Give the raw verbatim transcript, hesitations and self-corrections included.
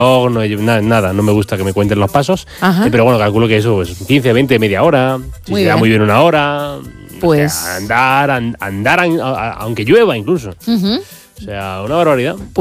No, no, nada, nada, no me gusta que me cuenten los pasos, Ajá. eh, pero bueno, calculo que eso, pues quince, veinte, media hora, si Muy se da bien. muy bien una hora, Pues- o sea, andar, an- andar, an- a- a- aunque llueva incluso, Ujú. o sea, una barbaridad.